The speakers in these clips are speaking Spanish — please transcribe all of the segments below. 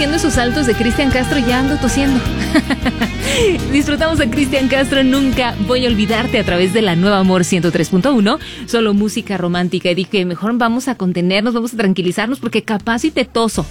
haciendo esos saltos de Cristian Castro, ya ando tosiendo. Disfrutamos a Cristian Castro, Nunca Voy a Olvidarte, a través de la Nueva Amor 103.1, solo música romántica. Y dije, mejor vamos a contenernos, vamos a tranquilizarnos, porque capaz y te toso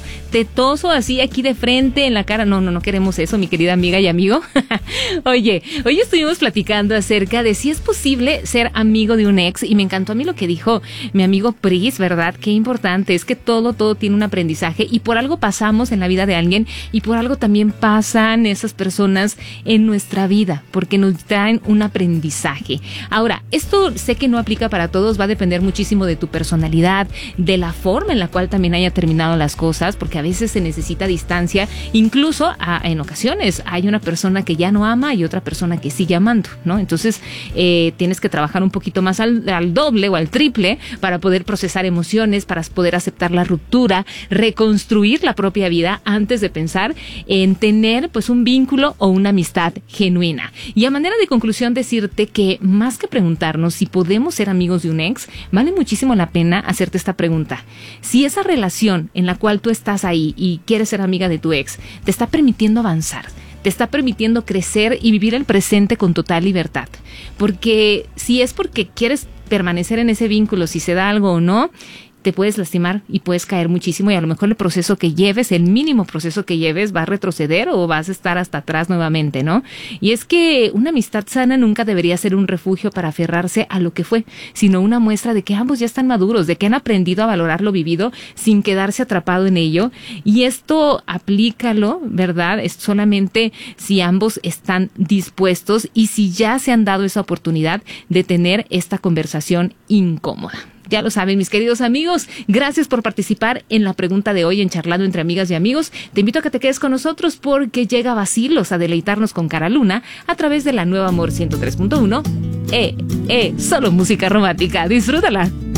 así aquí de frente en la cara. No queremos eso, mi querida amiga y amigo. Oye, hoy estuvimos platicando acerca de si es posible ser amigo de un ex, y me encantó a mí lo que dijo mi amigo Pris, ¿verdad? Qué importante es que todo tiene un aprendizaje, y por algo pasamos en la vida de alguien, y por algo también pasan esas personas en nuestra vida, porque nos traen un aprendizaje. Ahora, esto sé que no aplica para todos, va a depender muchísimo de tu personalidad, de la forma en la cual también haya terminado las cosas, porque a veces se necesita distancia, incluso en ocasiones hay una persona que ya no ama y otra persona que sigue amando, ¿no? Entonces tienes que trabajar un poquito más al doble o al triple para poder procesar emociones, para poder aceptar la ruptura, reconstruir la propia vida antes de pensar en tener pues un vínculo o una amistad genuina. Y a manera de conclusión, decirte que más que preguntarnos si podemos ser amigos de un ex, vale muchísimo la pena hacerte esta pregunta: si esa relación en la cual tú estás ahí y quieres ser amiga de tu ex te está permitiendo avanzar, te está permitiendo crecer y vivir el presente con total libertad. Porque si es porque quieres permanecer en ese vínculo, si se da algo o no, te puedes lastimar y puedes caer muchísimo, y a lo mejor el proceso que lleves, el mínimo proceso que lleves, va a retroceder o vas a estar hasta atrás nuevamente, ¿no? Y es que una amistad sana nunca debería ser un refugio para aferrarse a lo que fue, sino una muestra de que ambos ya están maduros, de que han aprendido a valorar lo vivido sin quedarse atrapado en ello. Y esto aplícalo, ¿verdad? Es solamente si ambos están dispuestos y si ya se han dado esa oportunidad de tener esta conversación incómoda. Ya lo saben, mis queridos amigos, gracias por participar en la pregunta de hoy en Charlando entre Amigas y Amigos. Te invito a que te quedes con nosotros, porque llega Vacilos a deleitarnos con Cara Luna a través de la Nueva Amor 103.1. Solo música romántica. Disfrútala.